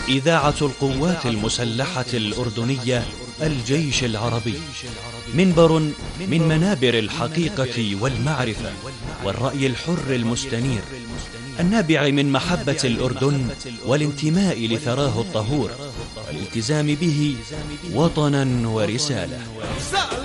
إذاعة القوات المسلحة الأردنية الجيش العربي، منبر من منابر الحقيقة والمعرفة والرأي الحر المستنير، النابع من محبة الأردن والانتماء لثراه الطهور والالتزام به وطنا ورسالة.